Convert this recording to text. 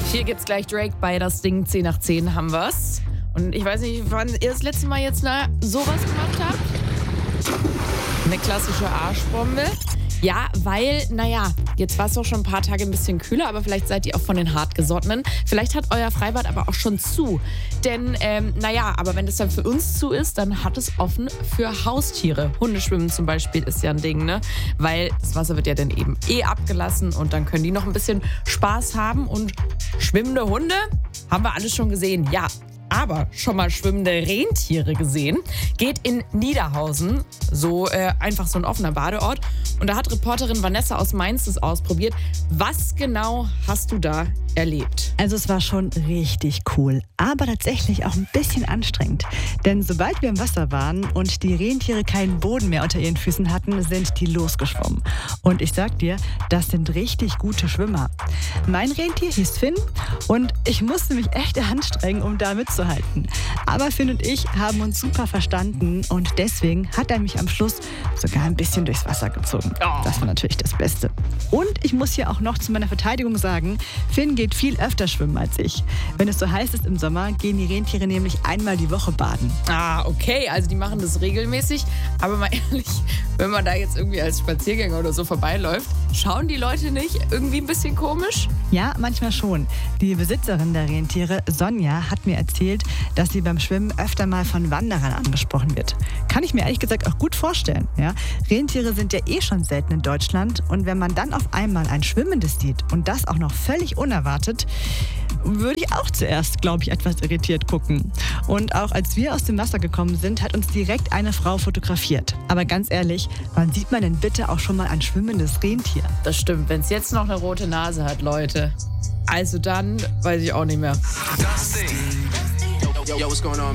Hier gibt's gleich Drake bei das Ding 10 nach 10 haben wir's. Und ich weiß nicht, wann ihr das letzte Mal jetzt sowas gemacht habt. Eine klassische Arschbombe. Ja, weil, jetzt war es doch schon ein paar Tage ein bisschen kühler, aber vielleicht seid ihr auch von den Hartgesottenen. Vielleicht hat euer Freibad aber auch schon zu. Denn, aber wenn es dann für uns zu ist, dann hat es offen für Haustiere. Hundeschwimmen zum Beispiel ist ja ein Ding, ne? Weil das Wasser wird ja dann eben abgelassen und dann können die noch ein bisschen Spaß haben. Und schwimmende Hunde haben wir alles schon gesehen, ja. Aber schon mal schwimmende Rentiere gesehen. Geht in Niederhausen, einfach so ein offener Badeort. Und da hat Reporterin Vanessa aus Mainz das ausprobiert. Was genau hast du da erlebt? Also es war schon richtig cool, aber tatsächlich auch ein bisschen anstrengend. Denn sobald wir im Wasser waren und die Rentiere keinen Boden mehr unter ihren Füßen hatten, sind die losgeschwommen. Und ich sag dir, das sind richtig gute Schwimmer. Mein Rentier hieß Finn und ich musste mich echt anstrengen, um da mitzuhalten. Aber Finn und ich haben uns super verstanden und deswegen hat er mich am Schluss sogar ein bisschen durchs Wasser gezogen. Das war natürlich das Beste. Und ich muss hier auch noch zu meiner Verteidigung sagen, Finn geht viel öfter schwimmen als ich. Wenn es so heiß ist im Sommer, gehen die Rentiere nämlich einmal die Woche baden. Ah, okay, also die machen das regelmäßig. Aber mal ehrlich, wenn man da jetzt irgendwie als Spaziergänger oder so vorbeiläuft, schauen die Leute nicht irgendwie ein bisschen komisch? Ja, manchmal schon. Die Besitzerin der Rentiere, Sonja, hat mir erzählt, dass sie beim Schwimmen öfter mal von Wanderern angesprochen wird. Kann ich mir ehrlich gesagt auch gut vorstellen. Ja? Rentiere sind ja schon selten in Deutschland und wenn man dann auf einmal ein schwimmendes sieht und das auch noch völlig unerwartet, würde ich auch zuerst, glaube ich, etwas irritiert gucken. Und auch als wir aus dem Wasser gekommen sind, hat uns direkt eine Frau fotografiert. Aber ganz ehrlich, wann sieht man denn bitte auch schon mal ein schwimmendes Rentier? Das stimmt, wenn es jetzt noch eine rote Nase hat, Leute. Also dann weiß ich auch nicht mehr. Yo, what's going on?